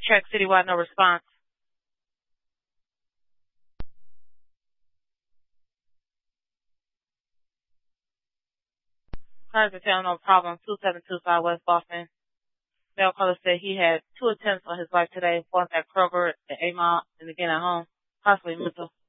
check citywide, no response. Cars are no problem. 2725 West Boston. Bell caller said he had 2 attempts on his life today, once at Kroger, at A Mall, and again at home, possibly mental.